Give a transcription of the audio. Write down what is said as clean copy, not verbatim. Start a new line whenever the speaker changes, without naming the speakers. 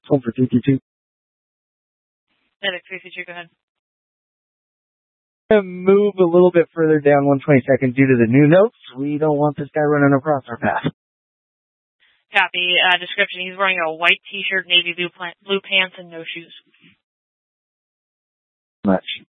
Home for 332.
Medic 332, go ahead.
Move a little bit further down 122nd due to the new notes. We don't want this guy running across our path.
Copy. Description, he's wearing a white t-shirt, navy blue pants, and no shoes.
Much.